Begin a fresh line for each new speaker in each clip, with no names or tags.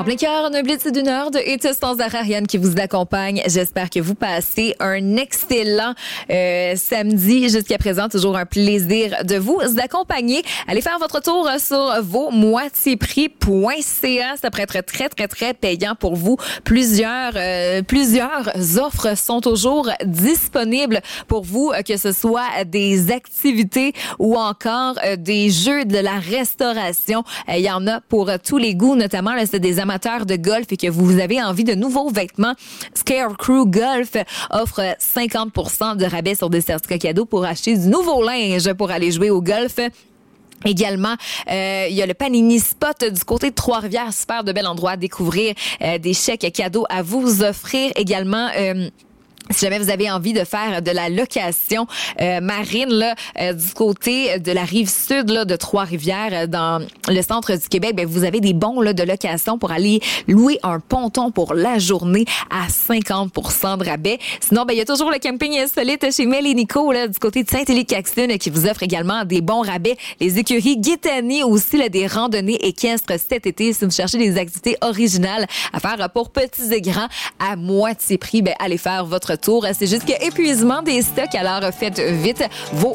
En plein cœur, un blitz d'une heure de hits sans arrêt. Ariane qui vous accompagne. J'espère que vous passez un excellent samedi. Jusqu'à présent, toujours un plaisir de vous accompagner. Allez faire votre tour sur vosmoitiesprix.ca. Ça pourrait être très, très, très payant pour vous. Plusieurs offres sont toujours disponibles pour vous, que ce soit des activités ou encore des jeux de la restauration. Il y en a pour tous les goûts, notamment là, c'est des amateurs de golf et que vous avez envie de nouveaux vêtements. Scarecrow Golf offre 50% de rabais sur des certificats cadeaux pour acheter du nouveau linge pour aller jouer au golf. Également, il y a le Panini Spot du côté de Trois-Rivières. Super de bel endroit à découvrir, des chèques cadeaux à vous offrir. Également, si jamais vous avez envie de faire de la location marine là, du côté de la rive sud là, de Trois-Rivières, dans le centre du Québec, ben, vous avez des bons là, de location pour aller louer un ponton pour la journée à 50% de rabais. Sinon, ben, il y a toujours le camping insolite chez Mel et Nico là, du côté de Saint-Élie-Caxton qui vous offre également des bons rabais. Les écuries Guitani aussi, là, des randonnées équestres cet été. Si vous cherchez des activités originales à faire pour petits et grands à moitié prix, ben, allez faire votre tour. C'est jusqu'à épuisement des stocks, alors faites vite.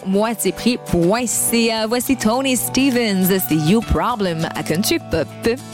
Vosmoitiesprix.ca. Voici Tony Stevens, c'est You Problem à Country Pop.